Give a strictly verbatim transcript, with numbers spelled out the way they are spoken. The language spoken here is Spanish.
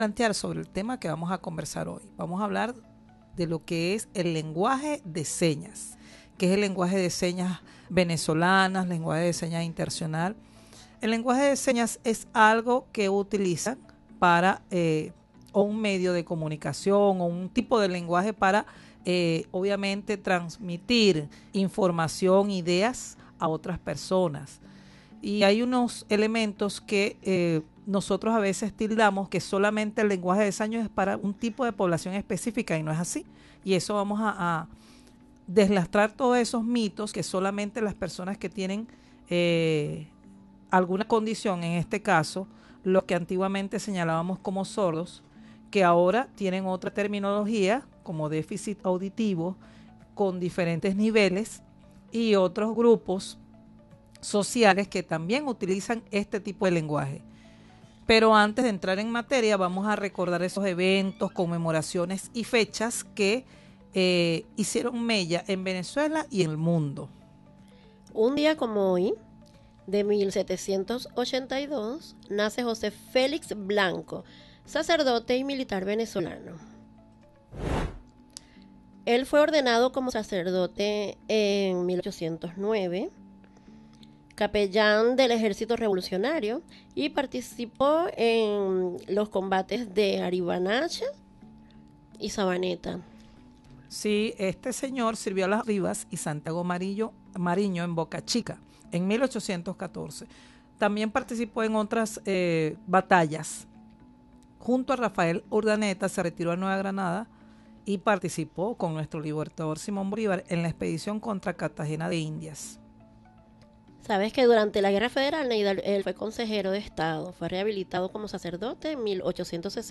plantear sobre el tema que vamos a conversar hoy. Vamos a hablar de lo que es el lenguaje de señas, que es el lenguaje de señas venezolanas, lenguaje de señas internacional. El lenguaje de señas es algo que utilizan para eh, o un medio de comunicación o un tipo de lenguaje para eh, obviamente transmitir información, ideas a otras personas. Y hay unos elementos que eh, nosotros a veces tildamos que solamente el lenguaje de señas es para un tipo de población específica y no es así. Y eso vamos a, a deslastrar todos esos mitos que solamente las personas que tienen eh, alguna condición, en este caso, los que antiguamente señalábamos como sordos, que ahora tienen otra terminología como déficit auditivo con diferentes niveles y otros grupos sociales que también utilizan este tipo de lenguaje. Pero antes de entrar en materia, vamos a recordar esos eventos, conmemoraciones y fechas que eh, hicieron mella en Venezuela y en el mundo. Un día como hoy, de mil setecientos ochenta y dos, nace José Félix Blanco, sacerdote y militar venezolano. Él fue ordenado como sacerdote en mil ochocientos nueve, capellán del Ejército Revolucionario, y participó en los combates de Aribanacha y Sabaneta. Sí, este señor sirvió a las Rivas y Santiago Marillo, Mariño en Boca Chica en mil ochocientos catorce. También participó en otras eh, batallas. Junto a Rafael Urdaneta se retiró a Nueva Granada y participó con nuestro libertador Simón Bolívar en la expedición contra Cartagena de Indias. Sabes que durante la Guerra Federal él fue consejero de Estado, fue rehabilitado como sacerdote en mil ochocientos sesenta.